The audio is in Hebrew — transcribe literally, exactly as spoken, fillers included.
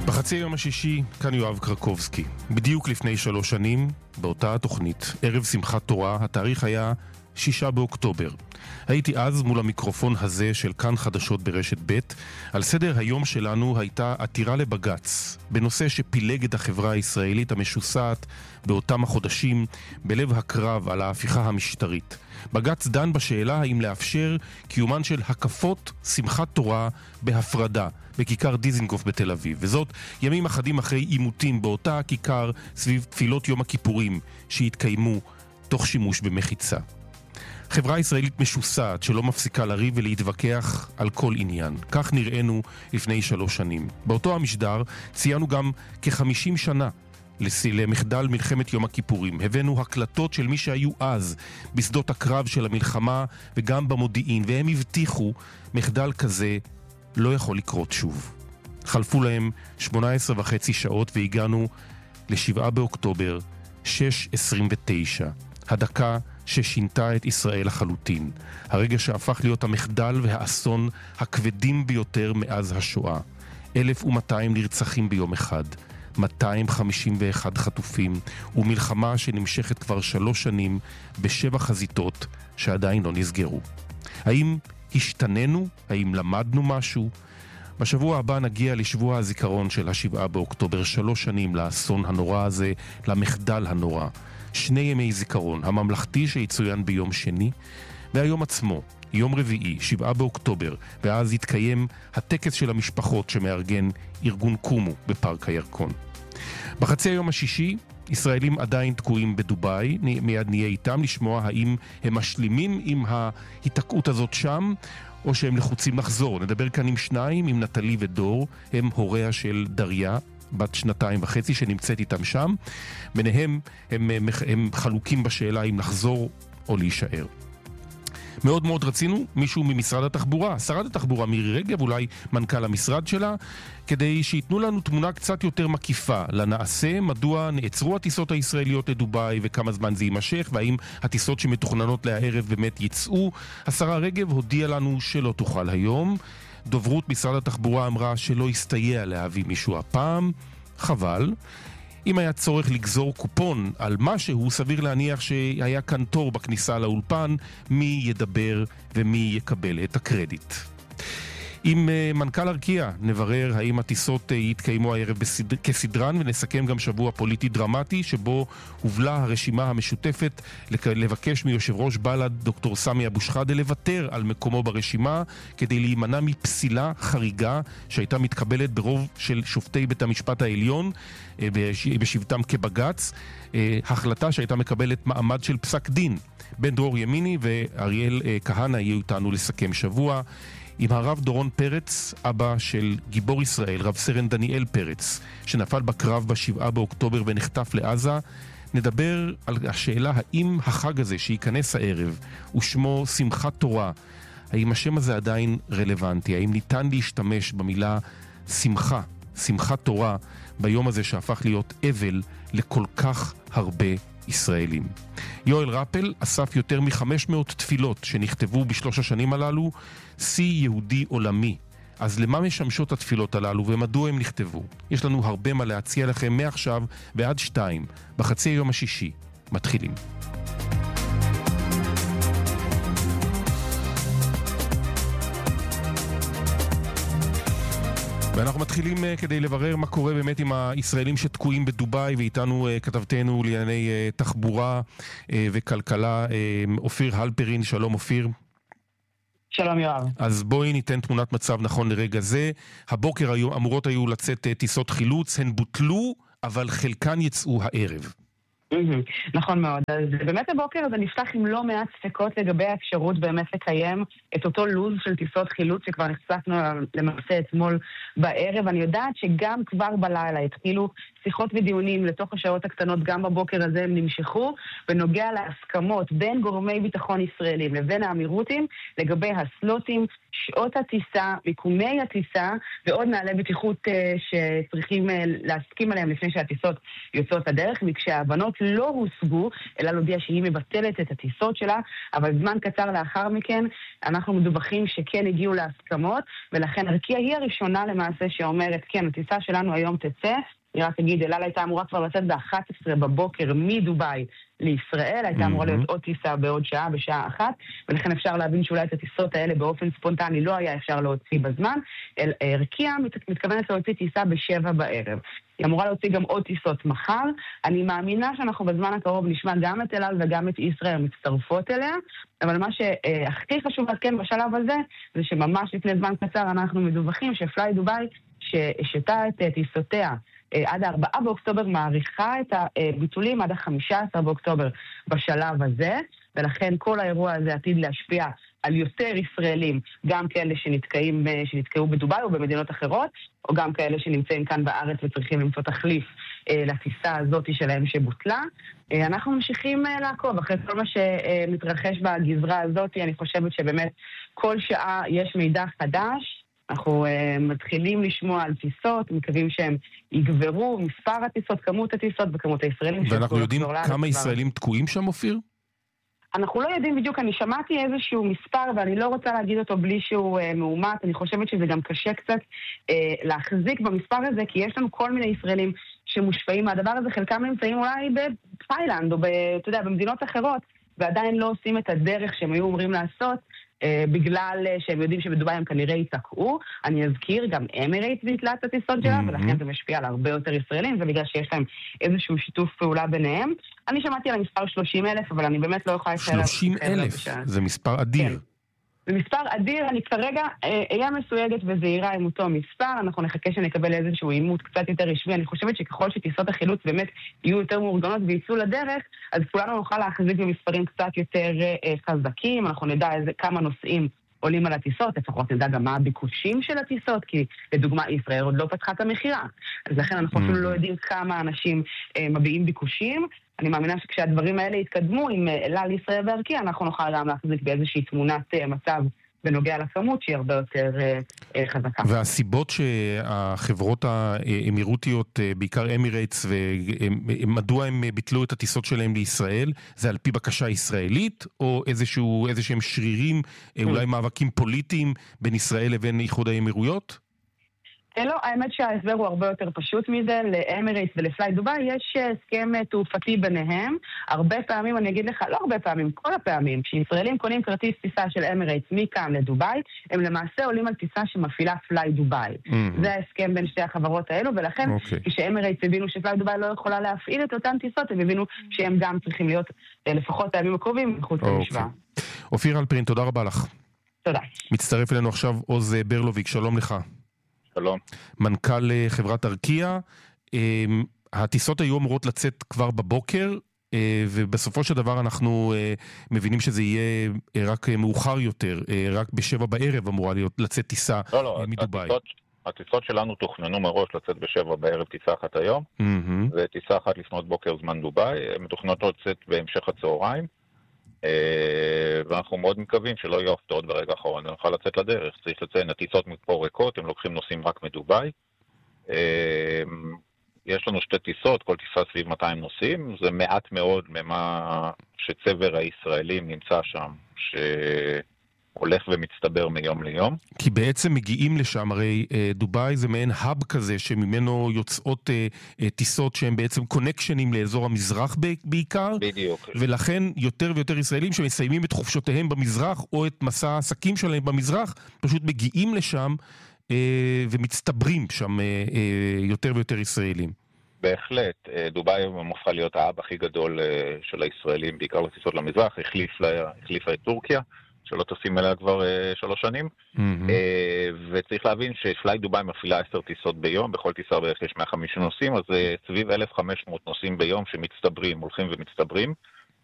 בחצי יום השישי, כאן יואב קרקובסקי. בדיוק לפני שלוש שנים, באותה התוכנית, ערב שמחת תורה, התאריך היה שישה באוקטובר. הייתי אז מול המיקרופון הזה של כאן חדשות ברשת ב'. על סדר היום שלנו הייתה עתירה לבגץ, בנושא שפילג את החברה הישראלית המשוסעת באותם החודשים, בלב הקרב על ההפיכה המשטרית. בגץ דן בשאלה האם לאפשר קיומן של הקפות שמחת תורה בהפרדה, בכיכר דיזינגוף בתל אביב, וזאת ימים אחדים אחרי עימותים באותה כיכר סביב תפילות יום הכיפורים שהתקיימו תוך שימוש במחיצה. חברה ישראלית משוסעת שלא מפסיקה לריב ולהתווכח על כל עניין. כך נראינו לפני שלוש שנים. באותו המשדר ציינו גם כ-חמישים שנה למחדל מלחמת יום הכיפורים. הבאנו הקלטות של מי שהיו אז בשדות הקרב של המלחמה וגם במודיעין, והם הבטיחו מחדל כזה לא יכול לקרות שוב. חלפו להם שמונה עשרה וחצי שעות והגענו לשבעה באוקטובר, שש עשרים ותשע. הדקה ששינתה את ישראל לחלוטין. הרגע שהפך להיות המחדל והאסון הכבדים ביותר מאז השואה. אלף ומאתיים נרצחים ביום אחד. מאתיים חמישים ואחד חטופים, ומלחמה שנמשכת כבר שלוש שנים בשבע חזיתות שעדיין לא נסגרו. האם השתננו? האם למדנו משהו? בשבוע הבא נגיע לשבוע הזיכרון של השבעה באוקטובר, שלוש שנים לאסון הנורא הזה, למחדל הנורא. שני ימי זיכרון, הממלכתי שיצוין ביום שני, והיום עצמו, יום רביעי, שבעה באוקטובר, ואז יתקיים הטקס של המשפחות שמארגן ארגון קומו בפארק הירקון. בחצי היום השישי, ישראלים עדיין תקועים בדוביי, מיד נהיה איתם לשמוע האם הם משלימים עם ההתעקעות הזאת שם, או שהם לחוצים לחזור. נדבר כאן עם שניים, עם נטלי ודור, הם הוריה של דריה, בת שנתיים וחצי שנמצאת איתם שם. ביניהם הם, הם, הם חלוקים בשאלה אם לחזור או להישאר. מאוד מאוד רצינו מישהו ממשרד התחבורה, שרת התחבורה מירי רגב, אולי מנכ"ל המשרד שלה, כדי שיתנו לנו תמונה קצת יותר מקיפה לנעשה, מדוע נעצרו הטיסות הישראליות לדוביי וכמה זמן זה יימשך, והאם הטיסות שמתוכננות לערב באמת יצאו. השרה רגב הודיעה לנו שלא תוכל היום. דוברות משרד התחבורה אמרה שלא יסתייע להביא מישהו הפעם. חבל. אם היה צורך לגזור קופון על משהו, סביר להניח שהיה כאן תור בכניסה לאולפן, מי ידבר ומי יקבל את הקרדיט. עם מנכ"ל ארקיע נברר האם הטיסות יתקיימו הערב בסדר, כסדרן, ונסכם גם שבוע פוליטי דרמטי שבו הובלה הרשימה המשותפת לבקש מיושב ראש בל"ד דוקטור סמי אבו שחאדה לוותר על מקומו ברשימה כדי להימנע מפסילה חריגה שהייתה מתקבלת ברוב של שופטי בית המשפט העליון בשבתם כבגץ, החלטה שהייתה מקבלת מעמד של פסק דין. בן דרור ימיני ואריאל כהנא יהיו איתנו לסכם שבוע. עם הרב דורון פרץ, אבא של גיבור ישראל, רב סרן דניאל פרץ, שנפל בקרב בשבעה באוקטובר ונחטף לעזה, נדבר על השאלה האם החג הזה שייכנס הערב ושמו שמחת תורה, האם השם הזה עדיין רלוונטי, האם ניתן להשתמש במילה שמחה, שמחת תורה, ביום הזה שהפך להיות אבל לכל כך הרבה ישראלים. יואל רפל אסף יותר מ-חמש מאות תפילות שנכתבו בשלוש השנים הללו, שיא יהודי עולמי. אז למה משמשות התפילות הללו ומדוע הם נכתבו? יש לנו הרבה מה להציע לכם מעכשיו ועד שתיים, בחצי יום השישי. מתחילים. ואנחנו מתחילים uh, כדי לברר מה קורה באמת עם הישראלים שתקועים בדוביי, ואיתנו uh, כתבתנו לענייני uh, תחבורה uh, וכלכלה, uh, אופיר הלפרין. שלום אופיר. שלום יואב. אז בואי ניתן תמונת מצב נכון לרגע זה. הבוקר היו, אמורות היו לצאת uh, טיסות חילוץ, הן בוטלו, אבל חלקן יצאו הערב. נכון מאוד. אז באמת הבוקר הזה נפתח עם לא מעט ספקות לגבי האפשרות באמת לקיים את אותו לוז של טיסות חילוץ שכבר נחשפנו למעשה אתמול בערב. אני יודעת שגם כבר בלילה התחילו שיחות ודיונים לתוך השעות הקטנות, גם בבוקר הזה הם נמשכו, בנוגע להסכמות בין גורמי ביטחון ישראלים לבין האמירותים לגבי הסלוטים, שעות הטיסה, מיקומי הטיסה ועוד נעלי בטיחות שצריכים להסכים עליהם לפני שהטיסות יוצאות לדרך, מכשההבנות לא הושגו, אלא להודיע שהיא מבטלת את הטיסות שלה, אבל זמן קצר לאחר מכן אנחנו מדווחים שכן הגיעו להסכמות, ולכן ארקיע היא הראשונה למעשה שאומרת, כן, הטיסה שלנו היום תצא, אני רק אגיד, אל על הייתה אמורה כבר לצאת ב-אחת עשרה בבוקר מדובאי לישראל, הייתה אמורה להיות עוד טיסה בעוד שעה, בשעה אחת, ולכן אפשר להבין שאולי את הטיסות האלה באופן ספונטני לא היה אפשר להוציא בזמן. ארקיע מתכוונת להוציא טיסה בשבע בערב. היא אמורה להוציא גם עוד טיסות מחר. אני מאמינה שאנחנו בזמן הקרוב נשמע גם את אל על וגם את ישראל מצטרפות אליה, אבל מה שהכי חשוב לעדכן בשלב הזה, זה שממש לפני זמן קצר אנחנו מדווחים שפליי דובאי שהשתה את טיסותיה עד ה-ארבעה באוקטובר, מעריכה את הביטולים עד ה-חמישה עשר באוקטובר בשלב הזה, ולכן כל האירוע הזה עתיד להשפיע על יותר ישראלים, גם כאלה שנתקעים, שנתקעו בדובאי או במדינות אחרות, או גם כאלה שנמצאים כאן בארץ וצריכים למצוא תחליף לטיסה הזאת שלהם שבוטלה. אנחנו ממשיכים לעקוב אחרי כל מה שמתרחש בגזרה הזאת. אני חושבת שבאמת כל שעה יש מידע חדש, אנחנו uh, מתחילים לשמוע על טיסות, מקווים שהם יגברו, מספר הטיסות, כמות הטיסות וכמות הישראלים. ואנחנו יודעים כמה ישראלים תקועים שם, אופיר? אנחנו לא יודעים בדיוק, אני שמעתי איזשהו מספר, ואני לא רוצה להגיד אותו בלי שהוא uh, מאומת, אני חושבת שזה גם קשה קצת uh, להחזיק במספר הזה, כי יש לנו כל מיני ישראלים שמושפעים מהדבר הזה, חלקם נמצאים אולי בתאילנד, או ב, אתה יודע, במדינות אחרות, ועדיין לא עושים את הדרך שהם היו אומרים לעשות, בגלל שהם יודעים שבדובאי הם כנראה ייתקעו. אני אזכיר, גם אמירייטס ביטלה את הטיסות שלה, ולכן זה משפיע על הרבה יותר ישראלים, זה בגלל שיש להם איזשהו שיתוף פעולה ביניהם. אני שמעתי על המספר שלושים אלף, אבל אני באמת לא יכולה... שלושים אלף? זה מספר אדיר. זה מספר אדיר, אני כרגע אהיה מסויגת וזהירה עם אותו מספר, אנחנו נחכה שנקבל איזשהו אימות קצת יותר רשמי. אני חושבת שככל שטיסות החילוץ באמת יהיו יותר מאורגנות ויצאו לדרך, אז כולנו נוכל להחזיק במספרים קצת יותר חזקים, אנחנו נדע איזה, כמה נוסעים עולים על הטיסות, לפחות נדע גם מה הביקושים של הטיסות, כי לדוגמה ישראל עוד לא פתחה את המחירה, אז לכן אנחנו אפילו לא יודעים כמה אנשים מביאים ביקושים. אני מאמינה שכשהדברים האלה יתקדמו עם אל על, ישראל וארקיע, אנחנו נוכל גם להחזיק באיזושהי תמונת מצב בנוגע לכמות שהיא הרבה יותר חזקה. והסיבות שהחברות האמירותיות, בעיקר אמירייטס, ומדוע הם ביטלו את הטיסות שלהם לישראל, זה על פי בקשה ישראלית, או איזשהו, איזשהם שרירים, אולי מאבקים פוליטיים בין ישראל לבין איחוד האמירויות? לא, האמת שההסבר הוא הרבה יותר פשוט מזה. לאמירייטס ולפליי דובאי יש הסכם תעופתי ביניהם. הרבה פעמים, אני אגיד לך, לא הרבה פעמים, כל הפעמים, כשישראלים קונים כרטיס טיסה של אמירייטס מכאן לדובאי, הם למעשה עולים על טיסה שמפעילה פליי דובאי. Mm-hmm. זה ההסכם בין שתי החברות האלו, ולכן okay. כשאמירייטס הבינו שפליי דובאי לא יכולה להפעיל את אותן טיסות, הם הבינו שהם גם צריכים להיות לפחות הימים הקרובים מחוץ okay. למשוואה. אופיר אלפרין, תודה רבה לך. תודה. מצטרף אלינו עכשיו עוז ברלוביק, שלום לך. שלום. מנכ"ל חברת ארקיע, הטיסות היו אמורות לצאת כבר בבוקר, ובסופו של דבר אנחנו מבינים שזה יהיה רק מאוחר יותר, רק בשבע בערב אמורה להיות לצאת טיסה לא, לא, מדובאי. הטיסות, הטיסות שלנו תוכננו מראש לצאת בשבע בערב טיסה אחת היום, mm-hmm. וטיסה אחת לפנות בוקר זמן דובאי, הן מתוכננות לצאת בהמשך הצהריים, ואנחנו מאוד מקווים שלא יהיו הפתעות ברגע האחרון, נוכל לצאת לדרך. צריך לציין, הטיסות מפה ריקות, הם לוקחים נוסעים רק מדובאי. יש לנו שתי טיסות, כל טיסה סביב מאתיים נוסעים, זה מעט מאוד ממה שצבר הישראלים נמצא שם, שהולך ומצטבר מיום ליום. כי בעצם מגיעים לשם, הרי דובאי זה מעין האב כזה, שממנו יוצאות טיסות שהם בעצם קונקשנים לאזור המזרח בעיקר. בדיוק. ולכן יותר ויותר ישראלים שמסיימים את חופשותיהם במזרח, או את מסע העסקים שלהם במזרח, פשוט מגיעים לשם ומצטברים שם יותר ויותר ישראלים. בהחלט, דובאי מופכה להיות האב הכי גדול של הישראלים, בעיקר לטיסות למזרח, החליפה את טורקיה, שלא טוסים אליה כבר uh, שלוש שנים, mm-hmm. uh, וצריך להבין שפליי דובאי מפעילה עשר טיסות ביום, בכל טיסה בערך יש מאה וחמישים נוסעים, אז uh, סביב אלף וחמש מאות נוסעים ביום שמצטברים, הולכים ומצטברים,